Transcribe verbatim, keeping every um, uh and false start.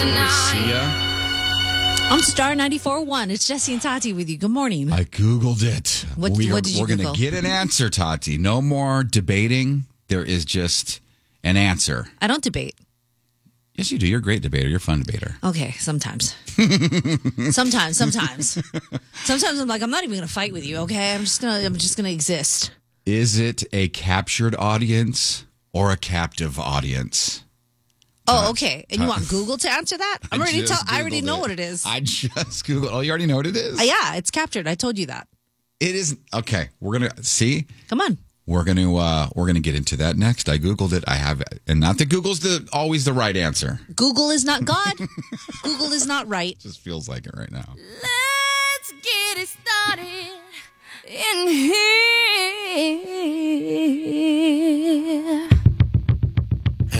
Garcia. I'm Star ninety-four point one. It's Jesse and Tati with you. Good morning. I Googled it. What, we what are, did you We're going Google? to get an answer, Tati. No more debating. There is just an answer. I don't debate. Yes, you do. You're a great debater. You're a fun debater. Okay, sometimes. sometimes, sometimes. Sometimes I'm like, I'm not even going to fight with you, okay? I'm just going to I'm just going to exist. Is it a captured audience or a captive audience? Oh, okay. And you want Google to answer that? I'm I already just tell I already Googled know it. what it is. I just Googled. Oh, you already know what it is? Uh, yeah, it's captured. I told you that. It is. Okay, we're going to see. Come on. We're going to uh, we're going to get into that next. I Googled it. I have it. And not that Google's the always the right answer. Google is not God. Google is not right. Just feels like it right now. Let's get it started in here.